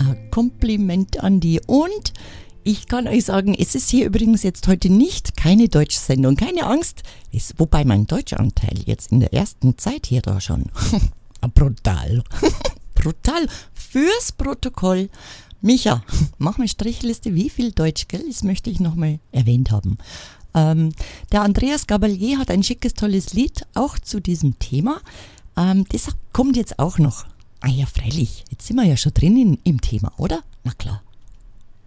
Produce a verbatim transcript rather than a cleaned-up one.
Ja, Kompliment an die. Und ich kann euch sagen, es ist hier übrigens jetzt heute nicht keine Deutschsendung, keine Angst. Es, wobei mein Deutschanteil jetzt in der ersten Zeit hier da schon brutal. brutal. Fürs Protokoll. Micha, mach mal Strichliste, wie viel Deutsch, gell? Das möchte ich nochmal erwähnt haben. Ähm, der Andreas Gabalier hat ein schickes, tolles Lied, auch zu diesem Thema. Ähm, das kommt jetzt auch noch. Ah ja, freilich, jetzt sind wir ja schon drin in, im Thema, oder? Na klar.